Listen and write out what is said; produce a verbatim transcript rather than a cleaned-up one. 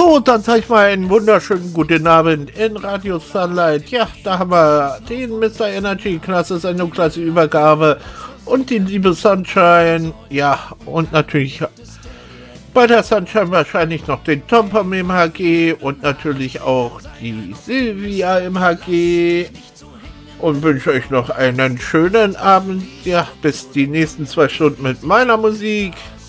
So, dann sag ich mal einen wunderschönen guten Abend in Radio Sunlight. Ja, da haben wir den Mister Energy, klasse Sendung, klasse Übergabe und den liebe Sunshine. Ja, und natürlich bei der Sunshine wahrscheinlich noch den Tompom im H G und natürlich auch die Silvia im H G. Und wünsche euch noch einen schönen Abend. Ja, bis die nächsten zwei Stunden mit meiner Musik.